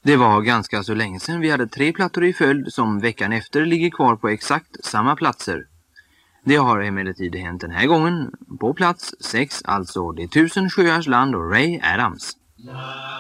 Det var ganska så länge sedan vi hade 3 plattor i följd som veckan efter ligger kvar på exakt samma platser. Det har emellertid hänt den här gången på plats 6, alltså Det 1000 sjöars land och Ray Adams.